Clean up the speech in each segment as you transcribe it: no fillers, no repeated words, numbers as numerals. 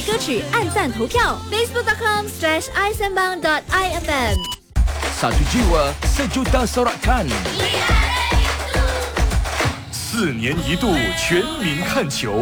歌曲按赞投票 facebook.com/isenbang.ifm。 Satu jiwa sejuta sorakan。 4年一度全民看球。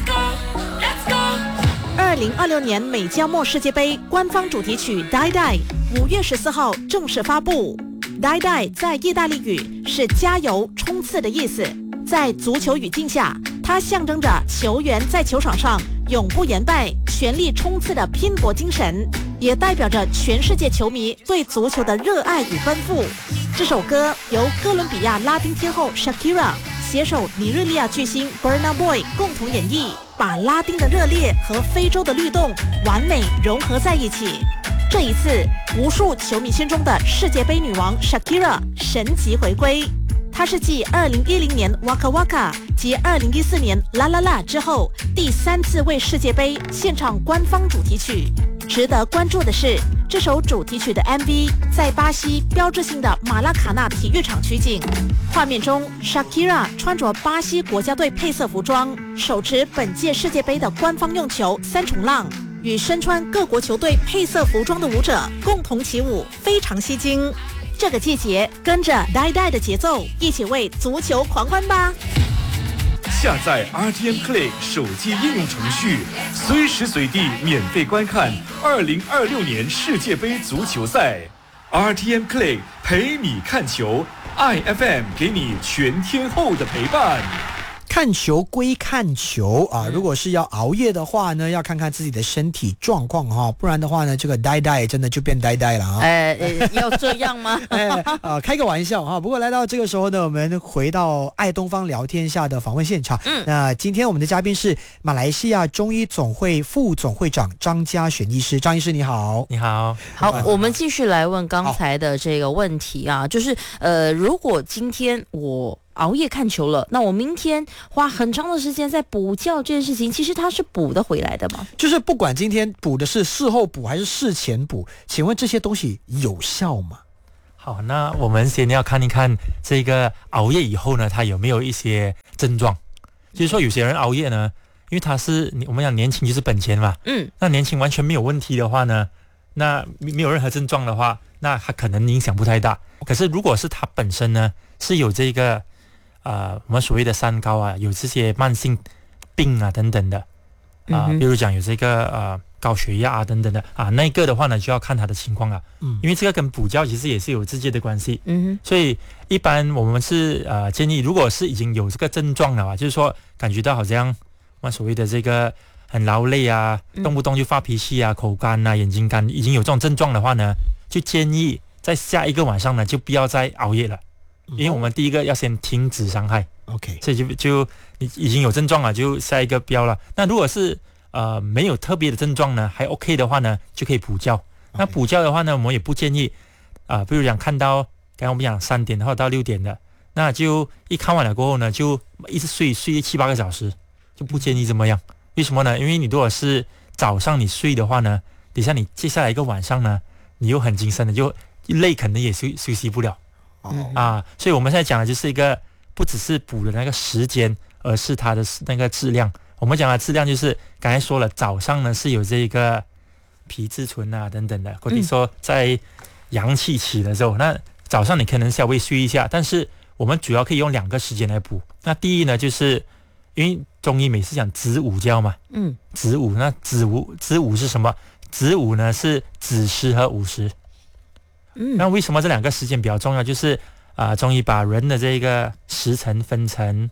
2026年美加墨世界杯官方主题曲《Die Die》5月14号正式发布。Die Die 在意大利语是加油、冲刺的意思，在足球语境下，它象征着球员在球场上永不言败、全力冲刺的拼搏精神，也代表着全世界球迷对足球的热爱与奔赴。这首歌由哥伦比亚拉丁天后 Shakira 携手尼日利亚巨星 Burna Boy 共同演绎，把拉丁的热烈和非洲的律动完美融合在一起。这一次，无数球迷心中的世界杯女王 Shakira 神级回归。她是继2010年 Waka Waka 及2014年 La La La 之后第3次为世界杯献唱官方主题曲。值得关注的是，这首主题曲的 MV 在巴西标志性的马拉卡纳体育场取景。画面中 Shakira 穿着巴西国家队配色服装，手持本届世界杯的官方用球3重浪，与身穿各国球队配色服装的舞者共同起舞，非常吸睛。这个季节，跟着 Die Die 的节奏，一起为足球狂欢吧！ 下载 RTM Play 手机应用程序，随时随地免费观看2026年世界杯足球赛。RTM Play 陪你看球，IFM 给你全天候的陪伴。 看球归看球啊，如果是要熬夜的话呢，要看看自己的身体状况哈，不然的话呢，这个呆呆真的就变呆呆了啊。 要这样吗？ 开个玩笑哈。不过来到这个时候呢，我们回到爱东方聊天下的访问现场。那今天我们的嘉宾是马来西亚中医总会副总会长张家璇医师。张医师你好。 你好。好，我们继续来问刚才的这个问题啊，就是如果今天我熬夜看球了，那我明天花很长的时间在补觉这件事情，其实它是补得回来的吗？ 就是不管今天补的是事后补还是事前补，请问这些东西有效吗？ 好，那我们先要看一看这个熬夜以后呢，它有没有一些症状。就是说有些人熬夜呢，因为他是我们讲年轻就是本钱嘛，那年轻完全没有问题的话呢，那没有任何症状的话，那他可能影响不太大。可是如果是他本身呢是有这个我们所谓的三高啊，有这些慢性病啊等等的比如讲有这个高血压啊等等的那个的话呢就要看他的情况啊，因为这个跟补觉其实也是有直接的关系，所以一般我们是建议，如果是已经有这个症状了就是说感觉到好像我们所谓的这个很劳累啊，动不动就发脾气啊，口干啊，眼睛干，已经有这种症状的话呢，就建议在下一个晚上呢就不要再熬夜了。因为我们第一个要先停止伤害 ，OK， 所以就你已经有症状了，就下一个标了。那如果是没有特别的症状呢，还 OK 的话呢，就可以补觉。那补觉的话呢，我们也不建议比如讲看到刚才我们讲3点或到6点的，那就一看完了过后呢，就一直睡7-8个小时，就不建议这么样。为什么呢？因为你如果是早上你睡的话呢，等下你接下来一个晚上呢，你又很精神的，就累可能也休息不了。所以我们现在讲的就是一个不只是补的那个时间，而是它的那个质量。我们讲的质量就是刚才说了，早上呢是有这个皮质醇啊等等的，或者说在阳气起的时候，那早上你可能稍微睡一下，但是我们主要可以用2个时间来补。那第一呢，就是因为中医每次讲子午觉嘛，子午，那子午是什么？子午呢是子时和午时。那为什么这2个时间比较重要？就是中医把人的这个时辰分成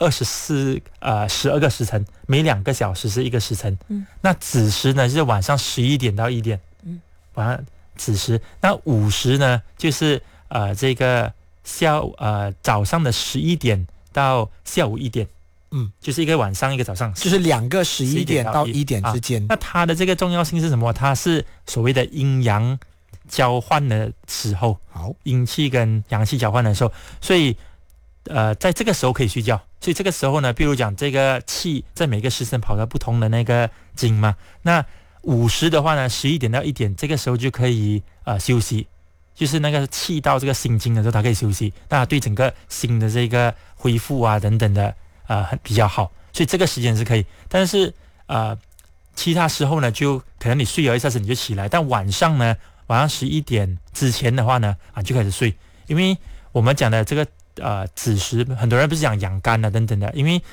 12个时辰，每2个小时是1个时辰。那子时呢是晚上11点到1点，晚上子时。那午时呢就是这个早上的11点到下午1点，就是一个晚上一个早上， 就是2个11点到1点之间。 那它的这个重要性是什么？它是所谓的阴阳交换的时候，好，阴气跟阳气交换的时候，所以在这个时候可以睡觉。所以这个时候呢，比如讲这个气在每个时辰跑到不同的那个经嘛，那午时的话呢，11点到1点，这个时候就可以休息，就是那个气到这个心经的时候，它可以休息，那对整个心的这个恢复啊等等的比较好，所以这个时间是可以。但是其他时候呢，就可能你睡了一下子你就起来，但晚上11点之前的话呢，就开始睡，因为我们讲的这个子时，很多人不是讲养肝等等的，因为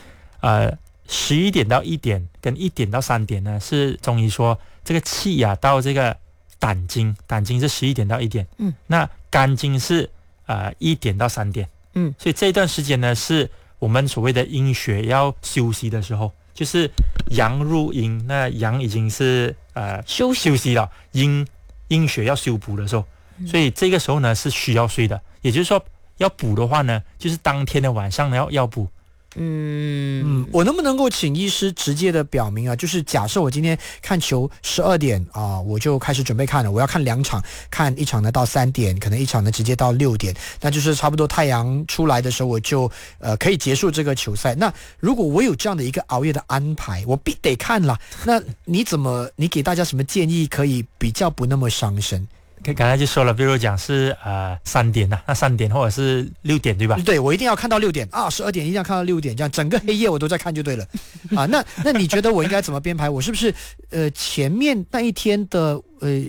11点到1点跟1点到3点呢，是中医说这个气到这个胆经是11点到1点，那肝经是1点到3点，所以这段时间呢是我们所谓的阴血要休息的时候，就是阳入阴，那阳已经是休息了，阴血要修补的时候，所以这个时候呢是需要睡的，也就是说要补的话呢，就是当天的晚上呢要补。 我能不能够请医师直接的表明就是假设我今天看球12点我就开始准备看了，我要看2场，看一场呢到3点，可能一场呢直接到6点，那就是差不多太阳出来的时候我就可以结束这个球赛。那如果我有这样的一个熬夜的安排，我必得看啦，那你给大家什么建议可以比较不那么伤身？ 刚才就说了，比如讲是3点那3点或者是6点，对吧？ 对，我一定要看到6点12点一定要看到6点，这样整个黑夜我都在看就对了那你觉得我应该怎么编排？我是不是前面那一天的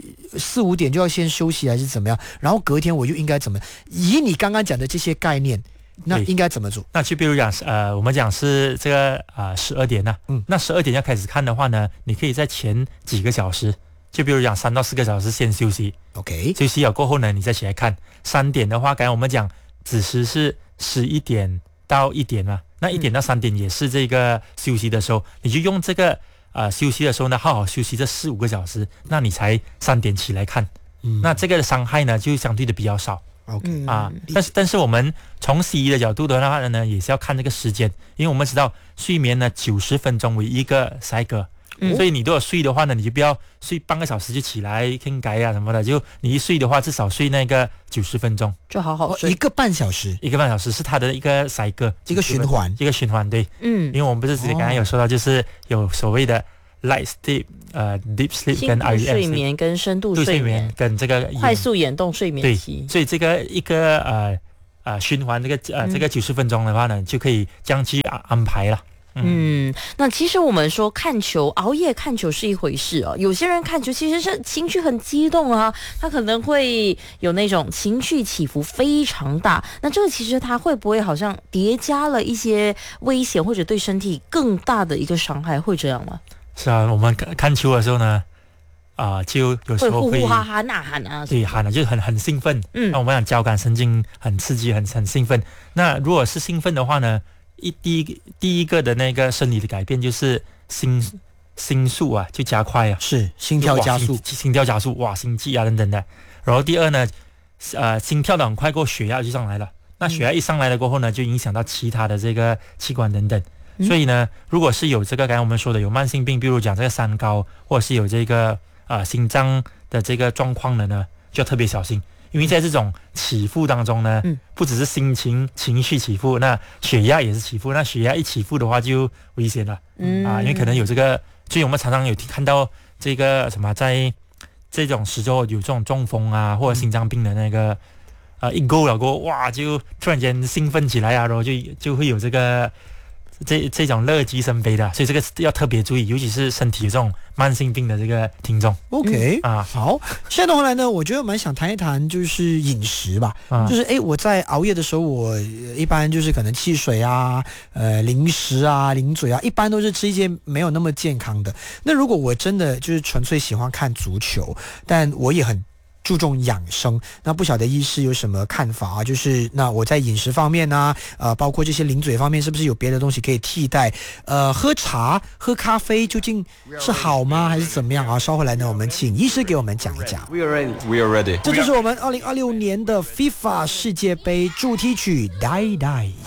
4、5点就要先休息，还是怎么样？然后隔天我又应该怎么？以你刚刚讲的这些概念，那应该怎么做？ 那就比如讲我们讲是这个12点那12点要开始看的话呢，你可以在前几个小时。就比如讲3到4个小时先休息 ，OK， 休息了过后呢，你再起来看。3点的话，刚才我们讲子时是11点到1点嘛，那1点到3点也是这个休息的时候，你就用这个休息的时候呢，好好休息这4、5个小时，那你才3点起来看，那这个伤害呢就相对的比较少。 OK 但是我们从西医的角度的话呢，也是要看这个时间，因为我们知道睡眠呢90分钟为一个 cycle。所以你如果睡的话呢，你就不要睡半个小时就起来听改什么的，就你一睡的话，至少睡那个90分钟， 就好好睡 1个半小时 ，1个半小时是它的一个 cycle， 一个循环， 对，因为我们不是刚才有说到，就是有所谓的 light sleep、deep sleep 跟 REM 睡眠跟深度睡眠跟这个快速眼动睡眠期， 对，所以这个一个循环这个90分钟的话呢，就可以这样去安排了。 那其实我们说看球，熬夜看球是一回事有些人看球其实是情绪很激动他可能会有那种情绪起伏非常大。那这个其实他会不会好像叠加了一些危险，或者对身体更大的一个伤害，会这样吗？ 是我们看球的时候呢，就有时候会呼呼哈哈呐喊对，喊了就很兴奋。那我们讲交感神经很刺激，很兴奋。那如果是兴奋的话呢？第一个的那个生理的改变就是心速就加快是心跳加速， 哇，心悸等等的。然后第二呢，心跳的很快过后，血压就上来了。那血压一上来了过后呢，就影响到其他的这个器官等等。所以呢，如果是有这个刚才我们说的有慢性病，比如讲这个三高，或者是有这个心脏的这个状况的呢，就要特别小心。因为在这种起伏当中呢，不只是情绪起伏，那血压也是起伏。那血压一起伏的话就危险了，因为可能有这个，所以我们常常有看到这个什么，在这种时候有这种中风或者心脏病的那个一勾了过后，哇，就突然间兴奋起来然后就会有这个这种乐极生悲的，所以这个要特别注意，尤其是身体有这种慢性病的这个听众。 OK 好，现在回来呢，我觉得蛮想谈一谈就是饮食吧，就是我在熬夜的时候，我一般就是可能汽水零食零嘴一般都是吃一些没有那么健康的。那如果我真的就是纯粹喜欢看足球，但我也很注重养生，那不晓得医师有什么看法就是那我在饮食方面包括这些零嘴方面，是不是有别的东西可以替代？喝茶、喝咖啡究竟是好吗，还是怎么样稍后来呢，我们请医师给我们讲一讲。 We are ready. 这就是我们2026年的 FIFA 世界杯主题曲《Die Die》。